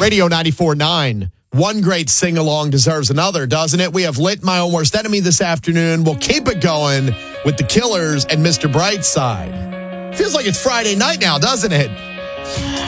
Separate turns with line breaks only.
Radio 94.9. One great sing-along deserves another, doesn't it? We have Lit My Own Worst Enemy this afternoon. We'll keep it going with The Killers and Mr. Brightside. Feels like it's Friday night now, doesn't it?